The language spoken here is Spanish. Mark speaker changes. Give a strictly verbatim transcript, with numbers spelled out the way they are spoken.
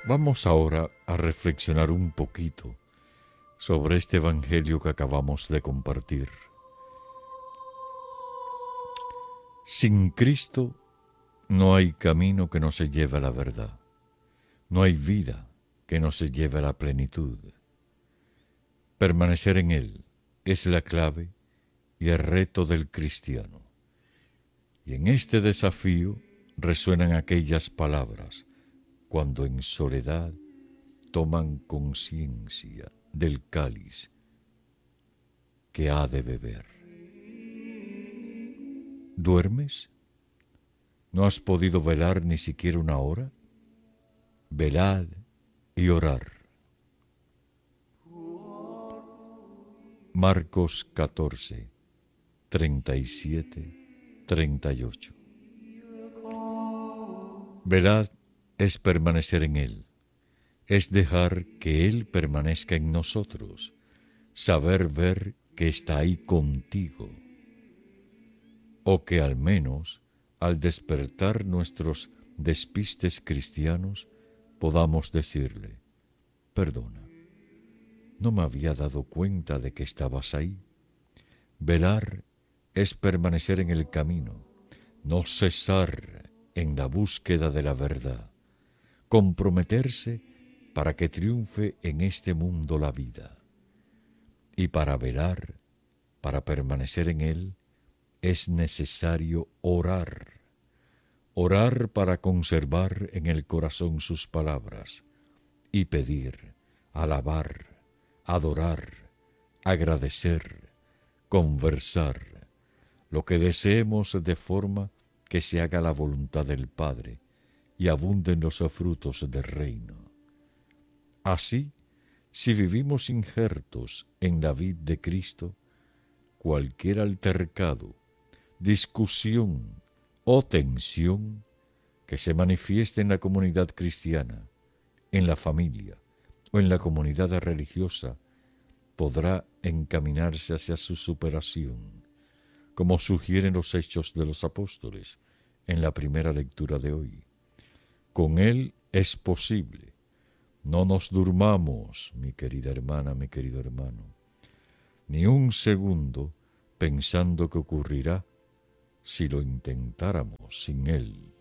Speaker 1: Vamos ahora a reflexionar un poquito sobre este Evangelio que acabamos de compartir. Sin Cristo no hay camino que no se lleve a la verdad. No hay vida que no se lleve a la plenitud. Permanecer en Él es la clave y el reto del cristiano. Y en este desafío resuenan aquellas palabras cuando en soledad toman conciencia del cáliz que ha de beber. ¿Duermes? ¿No has podido velar ni siquiera una hora? Velad y orar. Marcos catorce, treinta y siete, treinta y ocho. Velad es permanecer en Él, es dejar que Él permanezca en nosotros, saber ver que está ahí contigo, o que al menos al despertar nuestros despistes cristianos podamos decirle: perdona, no me había dado cuenta de que estabas ahí. Velar es permanecer en el camino, no cesar en la búsqueda de la verdad, comprometerse para que triunfe en este mundo la vida. Y para velar, para permanecer en él, es necesario orar. Orar para conservar en el corazón sus palabras y pedir, alabar, adorar, agradecer, conversar, lo que deseemos de forma que se haga la voluntad del Padre y abunden los frutos del reino. Así, si vivimos injertos en la vid de Cristo, cualquier altercado, discusión o tensión que se manifieste en la comunidad cristiana, en la familia o en la comunidad religiosa, podrá encaminarse hacia su superación, como sugieren los Hechos de los Apóstoles en la primera lectura de hoy. Con Él es posible. No nos durmamos, mi querida hermana, mi querido hermano, ni un segundo pensando que ocurrirá si lo intentáramos sin Él.